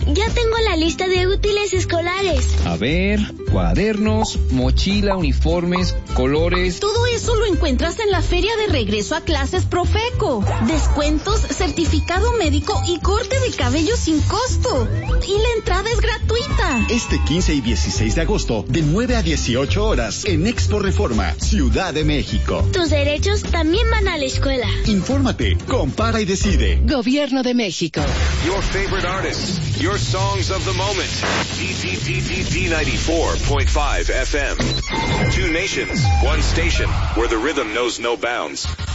Ya tengo la lista de útiles escolares. A ver, cuadernos, mochila, uniformes, colores. Todo eso lo encuentras en la feria de regreso a clases Profeco. Descuentos, certificado médico y corte de cabello sin costo. Y la entrada es gratuita. Este 15 y 16 de agosto, de 9 a 18 horas, en Expo Reforma, Ciudad de México. Tus derechos también van a la escuela. Infórmate, compara y decide. Gobierno de México. Your favorite artists, your songs of the moment. D94.5 FM. Two nations, one station, where the rhythm knows no bounds.